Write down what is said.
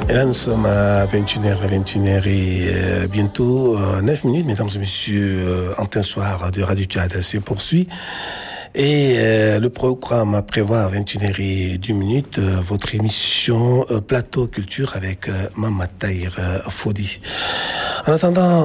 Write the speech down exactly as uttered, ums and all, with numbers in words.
Et là, nous sommes à vingt et une heures, vingt et une heures et euh, bientôt euh, neuf minutes, mesdames et messieurs, euh, Antenne Soir de Radio Tchad se poursuit. Et euh, le programme prévoit à vingt et une heures et deux minutes euh, votre émission euh, Plateau Culture avec euh, Mama Tahir euh, Fodi. En attendant,